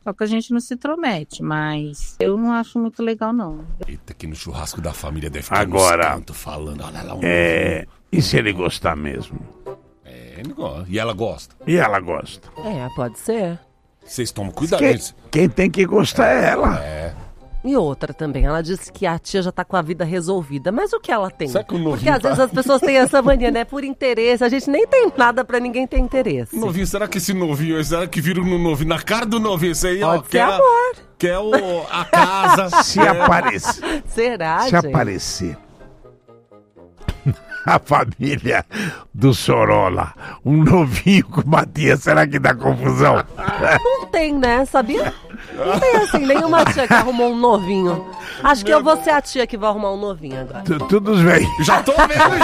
Só que a gente não se intromete, mas eu não acho muito legal, não. Eita, aqui no churrasco da família deve ficar Agora, tanto falando. Olha lá, e se ele gostar mesmo? Ele gosta. E ela gosta. E ela gosta. Pode ser. Vocês tomam cuidado. Quem tem que gostar é ela. E outra também, ela disse que a tia já tá com a vida resolvida. Mas o que ela tem? Será que o novinho Porque às vezes as pessoas têm essa mania, né? Por interesse. A gente nem tem nada pra ninguém ter interesse. Novinho, será que esse novinho, será que vira no novinho? Na cara do novinho, isso aí, Pode ser amor. Quer a casa. Se aparecer. Será, Se gente? aparecer a família do Sorola, um novinho com uma tia, será que dá confusão? Não tem, né? Sabia? Não tem assim, nenhuma tia que arrumou um novinho. Acho que eu vou ser a tia que vai arrumar um novinho agora. Todos velhos. Já tô vendo,